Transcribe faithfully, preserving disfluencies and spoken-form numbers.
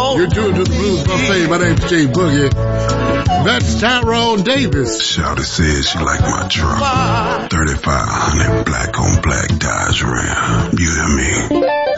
You're tuned to the Blues Buffet. My name's Jay Boogie. That's Tyrone Davis. Shawty says she like my truck. thirty-five hundred black on black Dodge Ram. You hear me?